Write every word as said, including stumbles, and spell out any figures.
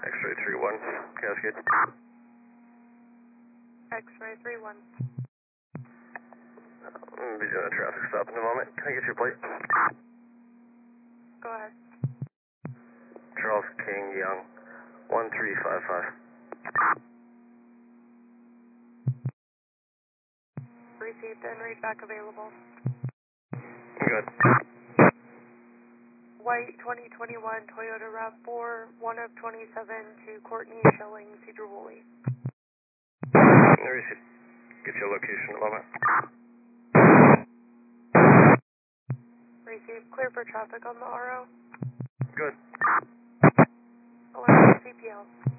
X-ray three one, Cascade. X-ray three one. I'm going to be doing a traffic stop in a moment. Can I get your plate? Go ahead. Charles King Young, one three five five. Received and read back available. Good. White twenty twenty-one Toyota RAV four, one of twenty-seven to Courtney Schilling, Cedar Woolley. Receive. Get your location in a moment. Received. Clear for traffic on the R O. Good. eleven C P L.